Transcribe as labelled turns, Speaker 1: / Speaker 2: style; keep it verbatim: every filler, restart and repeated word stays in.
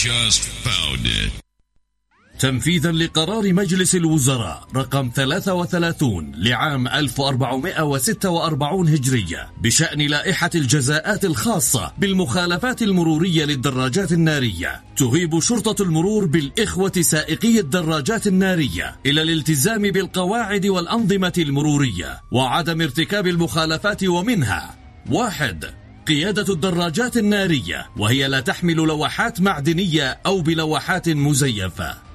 Speaker 1: just found it.
Speaker 2: تنفيذا لقرار مجلس الوزراء رقم ثلاثة وثلاثين لعام ألف وأربعمائة وستة وأربعين هجرية بشأن لائحة الجزاءات الخاصة بالمخالفات المرورية للدراجات النارية، تهيب شرطة المرور بالإخوة سائقي الدراجات النارية إلى الالتزام بالقواعد والأنظمة المرورية وعدم ارتكاب المخالفات، ومنها: واحد، قيادة الدراجات النارية وهي لا تحمل لوحات معدنية أو بلوحات مزيفة.